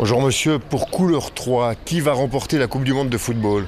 Bonjour monsieur, pour couleur 3, qui va remporter la Coupe du Monde de football?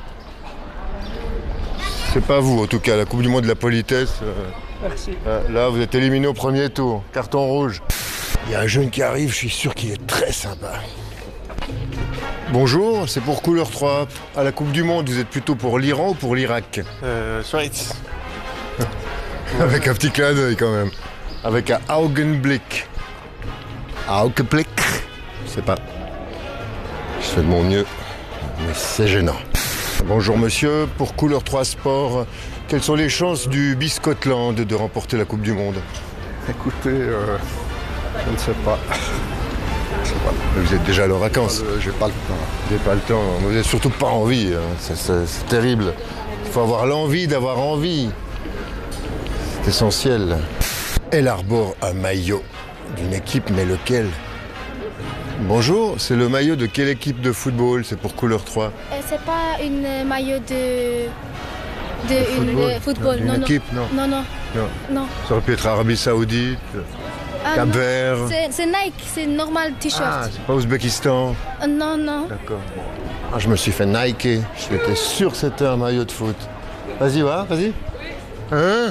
C'est pas vous en tout cas, la Coupe du Monde de la politesse. Merci. Là vous êtes éliminé au premier tour, carton rouge. Il y a un jeune qui arrive, je suis sûr qu'il est très sympa. Bonjour, c'est pour couleur 3. À la Coupe du Monde, vous êtes plutôt pour l'Iran ou pour l'Irak? Schweiz. Avec un petit clin d'œil quand même. Avec un Augenblick. Augenblick? Je sais pas. Je fais de mon mieux, mais c'est gênant. Bonjour monsieur, pour couleur 3 sport, quelles sont les chances du Biscotland de remporter la Coupe du Monde? Écoutez, je ne sais pas. Vous êtes déjà à leurs vacances. J'ai pas le temps. Vous n'avez pas le temps, vous n'avez surtout pas envie. Hein. C'est terrible. Il faut avoir l'envie d'avoir envie. C'est essentiel. Elle arbore un maillot d'une équipe, mais lequel? Bonjour, c'est le maillot de quelle équipe de football? C'est pour couleur 3. C'est pas une maillot de football. Une Non, équipe, non. non. Non, Non. non. Ça aurait pu être Arabie Saoudite, Cap non. Vert. C'est Nike, c'est normal Ah, t-shirt. c'est pas Ouzbékistan. Non, non. D'accord. Ah, je me suis fait Nike. J'étais sûr que c'était un maillot de foot. Vas-y, va, vas-y. Hein?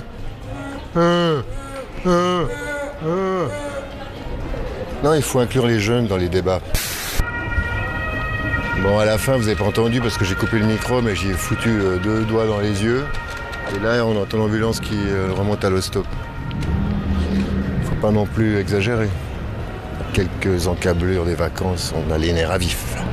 Non, il faut inclure les jeunes dans les débats. Bon, à la fin, vous n'avez pas entendu parce que j'ai coupé le micro, mais j'ai foutu 2 doigts dans les yeux. Et là, on entend l'ambulance qui remonte à l'hosto. Faut pas non plus exagérer. Quelques encablures des vacances, on a les nerfs à vif.